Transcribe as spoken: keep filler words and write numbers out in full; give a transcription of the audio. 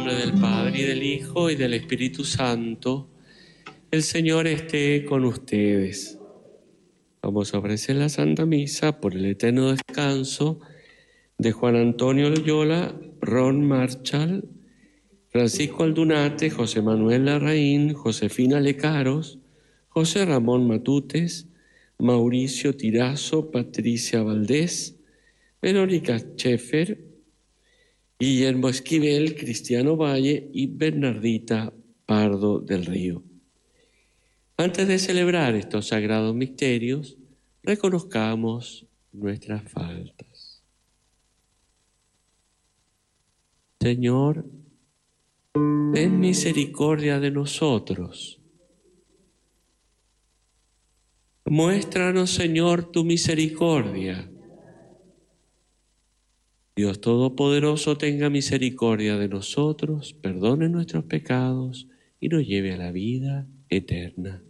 nombre del Padre, y del Hijo, y del Espíritu Santo. El Señor esté con ustedes. Vamos a ofrecer la Santa Misa por el eterno descanso de Juan Antonio Loyola, Ron Marshall, Francisco Aldunate, José Manuel Larraín, Josefina Lecaros, José Ramón Matutes, Mauricio Tirazo, Patricia Valdés, Verónica Schaeffer, Guillermo Esquivel, Cristiano Valle y Bernardita Pardo del Río. Antes de celebrar estos sagrados misterios, reconozcamos nuestras faltas. Señor, ten misericordia de nosotros. Muéstranos, Señor, tu misericordia. Dios Todopoderoso, tenga misericordia de nosotros, perdone nuestros pecados y nos lleve a la vida eterna.